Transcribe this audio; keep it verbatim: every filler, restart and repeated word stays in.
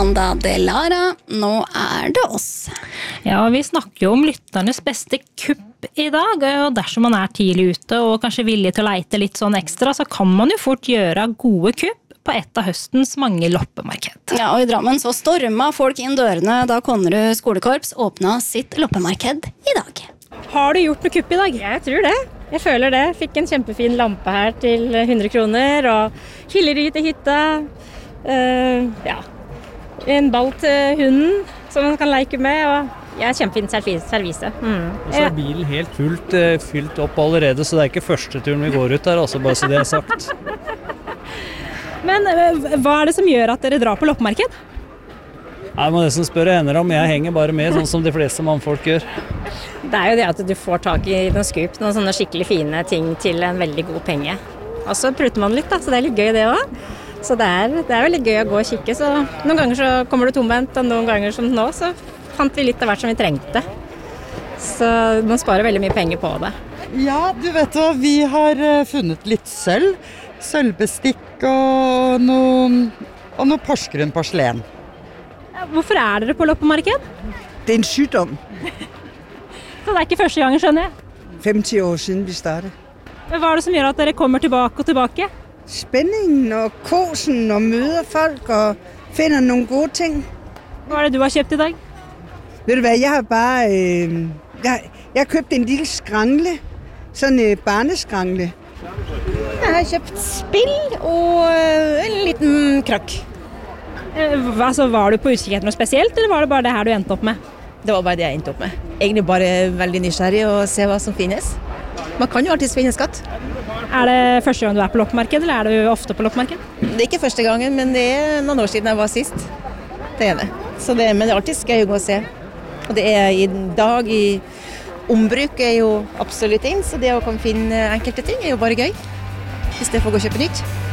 Anda de Lara, nå er det oss. Ja, vi snakker jo om lytternes beste kupp i dag, og dersom man er tidlig ute og kanskje villig til å leite litt sånn ekstra, så kan man jo fort gjøre gode kupp på et av høstens mange loppemarked. Ja, og i Drammen så stormet folk inn dørene da Konnerud skolekorps åpnet sitt loppemarked i dag. Har du gjort noe kupp i dag? Jeg tror det. Jeg føler det. Fikk en kjempefin lampe her til hundre kroner, og Hilleryd til hytta. Uh, ja. En ball til hunden som man kan leke med, og ja, kjempefint servise. Mm. Og så er bilen helt fullt, fylt opp allerede, så det er ikke første turen vi går ut der, altså bare så det er sagt. Men hva er det som gjør at dere drar på loppemarked? Jeg må nesten spørre henne om, jeg henger bare med, sånn som de fleste mannfolk gjør. Det er jo det at du får tak i noen skup, noen sånne skikkelig fine ting til en veldig god penge. Og så pruter man litt da, så det er litt gøy det også. Så det er, det er veldig gøy å gå og kikke, så noen ganger så kommer du tomvendt, og noen ganger som nå, så fant vi litt av hvert som vi trengte. Så man sparer veldig mye penger på det. Ja, du vet hva, vi har funnet litt sølv, sølvbestikk og noe, og noe Porsgrunn porselen. Hvorfor er dere på loppemarked? Det er en sygdom. Så det er ikke første gangen, skjønner jeg? femti år siden vi startet. Men hva er det som gjør at dere kommer tilbake og tilbake? Spændingen og kosen og møder folk og finder nogle gode ting. Hva er det du har kjøpt i dag? Ved du hvad, jeg har bare øh, jeg, jeg har købt en lille skrangle, sådan en barneskrangle. Jeg har kjøpt spill og en liten krakk. Altså, var du på utkikk etter noe spesielt, eller var det bare det her du endte opp med? Det var bare det jeg endte opp med. Egentlig bare veldig nysgjerrig og se hva som finnes. Man kan jo alltid finne skatt. Er det første gang du er på loppemarked, eller er du ofte på loppemarked? Det er ikke første gangen, men det er noen år siden jeg var sist. Det er det. Så det men det er alltid gøy å gå og se. Og det er i dag i ombruk er jo absolutt inn, så det å kunne finne enkelte ting er jo bare gøy. I stedet for å gå og kjøpe nytt.